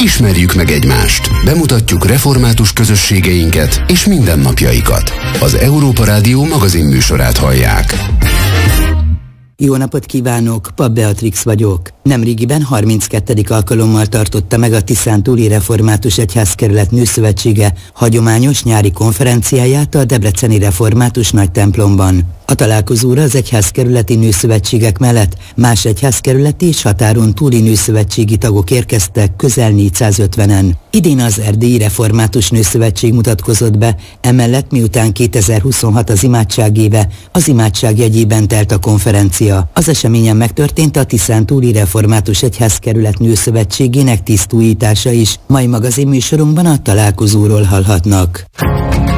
Ismerjük meg egymást, bemutatjuk református közösségeinket és mindennapjaikat. Az Európa Rádió magazinműsorát hallják. Jó napot kívánok, Pap Beatrix vagyok. Nemrégiben 32. alkalommal tartotta meg a Tiszántúli Református Egyházkerület Nőszövetsége hagyományos nyári konferenciáját a Debreceni Református Nagytemplomban. A találkozóra az egyházkerületi nőszövetségek mellett más egyházkerületi és határon túli nőszövetségi tagok érkeztek, közel 450-en. Idén az Erdélyi Református Nőszövetség mutatkozott be, emellett miután 2026 az imádságéve, az imádság jegyében telt a konferencia. Az eseményen megtörtént a Tiszántúli Református Egyházkerület Nőszövetségének tisztújítása is. Mai magazinműsorunkban a találkozóról hallhatnak.